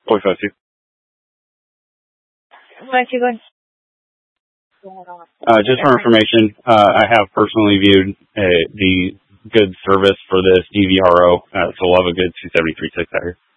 0.52. Why don't you go ahead? Just for information, I have personally viewed the good service for this DVRO, so we'll have a good 273.6 out here.